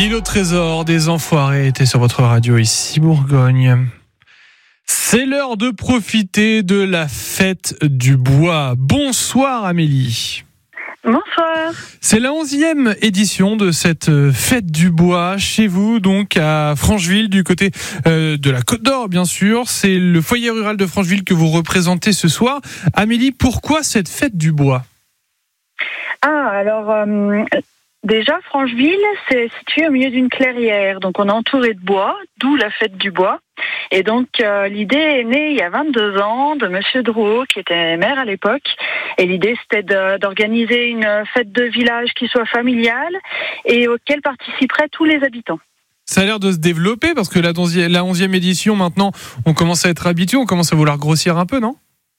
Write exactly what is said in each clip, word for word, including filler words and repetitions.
L'île au trésor des enfoirés était sur votre radio ici Bourgogne. C'est l'heure de profiter de la fête du bois. Bonsoir Amélie. Bonsoir. C'est la onzième édition de cette fête du bois chez vous, donc à Francheville, du côté euh, de la Côte d'Or, bien sûr. C'est le foyer rural de Francheville que vous représentez ce soir. Amélie, pourquoi cette fête du bois ? Ah, alors, euh, déjà, Francheville, c'est situé au milieu d'une clairière. Donc, on est entouré de bois, d'où la fête du bois. Et donc, euh, l'idée est née il y a vingt-deux ans de Monsieur Drouot, qui était maire à l'époque. Et l'idée, c'était de, d'organiser une fête de village qui soit familiale et auquel participeraient tous les habitants. Ça a l'air de se développer parce que la onzième édition, maintenant, on commence à être habitué, on commence à vouloir grossir un peu, non ?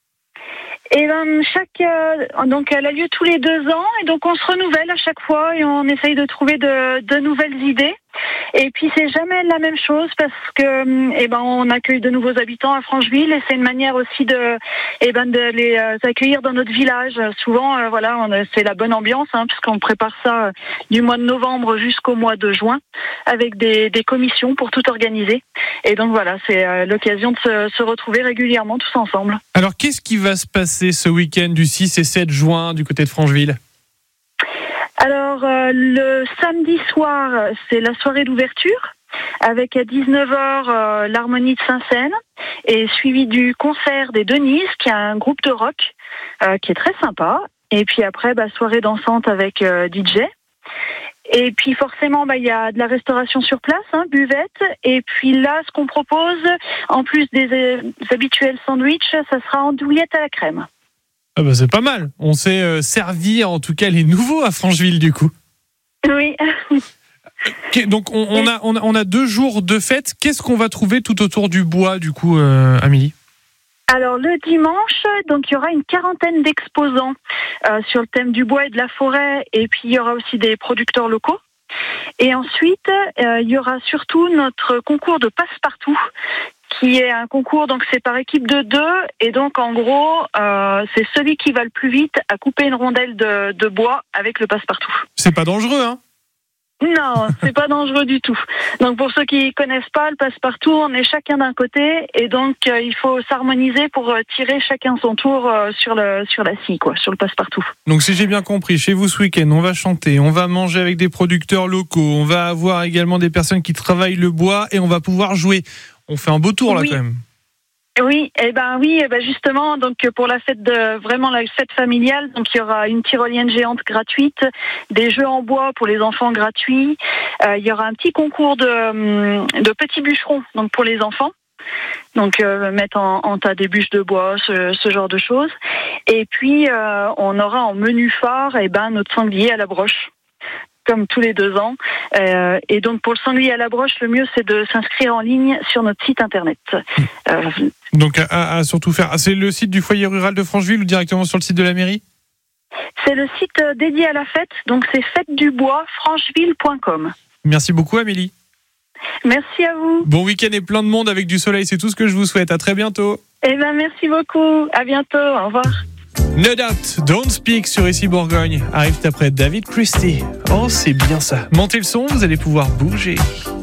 Et ben, chaque, euh, donc, elle a lieu tous les deux ans et donc on se renouvelle à chaque fois et on essaye de trouver de, de nouvelles idées. Et puis c'est jamais la même chose parce que eh ben on accueille de nouveaux habitants à Francheville et c'est une manière aussi de eh ben de les euh, accueillir dans notre village. Souvent euh, voilà, on, c'est la bonne ambiance hein, puisqu'on prépare ça euh, du mois de novembre jusqu'au mois de juin avec des, des commissions pour tout organiser. Et donc voilà, c'est euh, l'occasion de se, se retrouver régulièrement tous ensemble. Alors qu'est-ce qui va se passer ce week-end du six et sept juin du côté de Francheville ? Alors, euh, le samedi soir, c'est la soirée d'ouverture, avec à dix-neuf heures euh, l'harmonie de Saint-Seine, et suivi du concert des Denises, qui est un groupe de rock, euh, qui est très sympa. Et puis après, bah, soirée dansante avec euh, D J. Et puis forcément, bah, y a de la restauration sur place, hein, buvette. Et puis là, ce qu'on propose, en plus des, des habituels sandwichs, ça sera andouillette à la crème. Ah bah c'est pas mal. On s'est euh, servi en tout cas les nouveaux à Francheville du coup. Oui. Okay, donc on, on, a, on, a, on a deux jours de fête. Qu'est-ce qu'on va trouver tout autour du bois du coup, euh, Amélie ? Alors le dimanche, donc il y aura une quarantaine d'exposants euh, sur le thème du bois et de la forêt. Et puis il y aura aussi des producteurs locaux. Et ensuite, euh, il y aura surtout notre concours de passe-partout, qui est un concours, donc c'est par équipe de deux, et donc en gros, euh, c'est celui qui va le plus vite à couper une rondelle de, de bois avec le passe-partout. C'est pas dangereux, hein ? Non, c'est pas dangereux du tout. Donc pour ceux qui connaissent pas le passe-partout, on est chacun d'un côté, et donc euh, il faut s'harmoniser pour euh, tirer chacun son tour euh, sur le sur la scie, quoi, sur le passe-partout. Donc si j'ai bien compris, chez vous ce week-end, on va chanter, on va manger avec des producteurs locaux, on va avoir également des personnes qui travaillent le bois, et on va pouvoir jouer. On fait un beau tour là oui. quand même. Oui, et eh ben oui, eh ben justement, donc pour la fête de vraiment la fête familiale, donc il y aura une tyrolienne géante gratuite, des jeux en bois pour les enfants gratuits, euh, il y aura un petit concours de de petits bûcherons, donc pour les enfants. Donc euh, mettre en, en tas des bûches de bois, ce, ce genre de choses. Et puis euh, on aura en menu phare, eh ben notre sanglier à la broche, comme tous les deux ans. Euh, et donc, pour le sanglier à la broche, le mieux, c'est de s'inscrire en ligne sur notre site internet. Euh, donc, à, à surtout faire... C'est le site du foyer rural de Francheville ou directement sur le site de la mairie ? C'est le site dédié à la fête, donc c'est fête du bois francheville point com. Merci beaucoup, Amélie. Merci à vous. Bon week-end et plein de monde avec du soleil, c'est tout ce que je vous souhaite. À très bientôt. Eh ben, merci beaucoup. À bientôt. Au revoir. No Doubt, Don't Speak sur Ici Bourgogne arrive après David Christie. Oh, c'est bien ça. Montez le son, vous allez pouvoir bouger.